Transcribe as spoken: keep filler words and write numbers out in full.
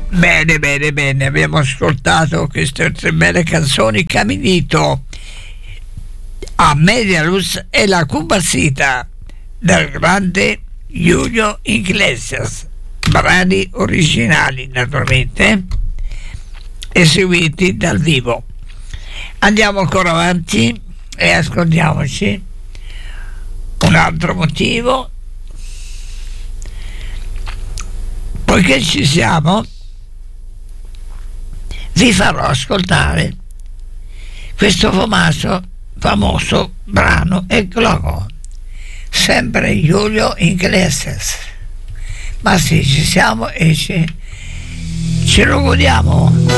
Bene, bene, bene, abbiamo ascoltato queste tre belle canzoni, Caminito, a Media Luz e La Cubasita del grande Julio Iglesias, brani originali naturalmente eseguiti dal vivo. Andiamo ancora avanti e ascoltiamoci un altro motivo. Poiché ci siamo, vi farò ascoltare questo famoso, famoso brano, eccolo, sempre Julio Iglesias. Ma sì, ci siamo e ci, ce lo godiamo.